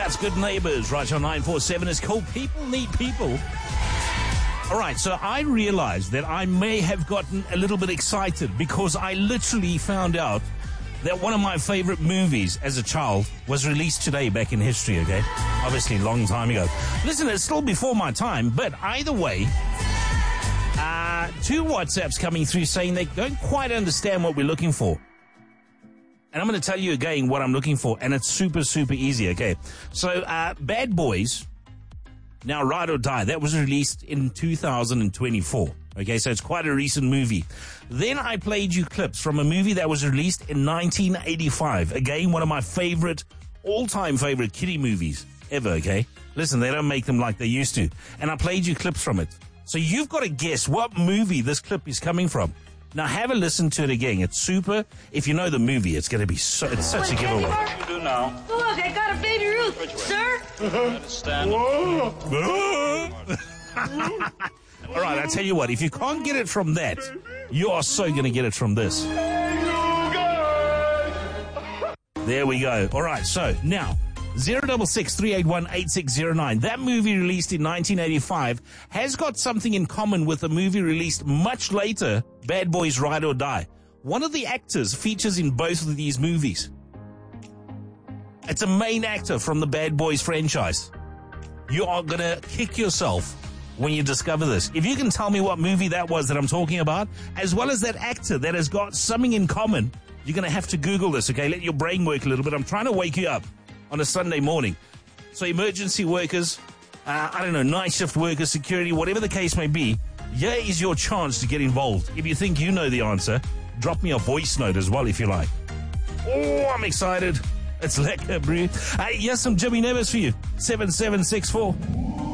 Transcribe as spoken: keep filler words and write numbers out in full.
That's Good Neighbors, right on nine four seven. It's called People Need People. All right, so I realized that I may have gotten a little bit excited because I literally found out that one of my favorite movies as a child was released today back in history, okay? Obviously, a long time ago. Listen, it's still before my time, but either way, uh, two WhatsApps coming through saying they don't quite understand what we're looking for. And I'm going to tell you again what I'm looking for, and it's super, super easy, okay? So, uh, Bad Boys, now Ride or Die, that was released in two thousand twenty-four, okay? So it's quite a recent movie. Then I played you clips from a movie that was released in nineteen eighty-five. Again, one of my favorite, all-time favorite kiddie movies ever, okay? Listen, they don't make them like they used to. And I played you clips from it. So you've got to guess what movie this clip is coming from. Now, have a listen to it again. It's super. If you know the movie, it's going to be so, it's such a giveaway. You do now. Look, I got a Baby Ruth, sir. Understand? All right, I tell you what. If you can't get it from that, you are so going to get it from this. There we go. All right, so now, zero double six three eight one eight six zero nine. That movie released in nineteen eighty-five has got something in common with a movie released much later, Bad Boys Ride or Die. One of the actors features in both of these movies. It's a main actor from the Bad Boys franchise. You are going to kick yourself when you discover this. If you can tell me what movie that was that I'm talking about, as well as that actor that has got something in common, you're going to have to Google this, okay? Let your brain work a little bit. I'm trying to wake you up on a Sunday morning. So emergency workers, uh, I don't know, night shift workers, security, whatever the case may be, here is your chance to get involved. If you think you know the answer, drop me a voice note as well if you like. Oh, I'm excited. It's Lekker Brew. Hey, here's some Jimmy Nevis for you. seven seven six four.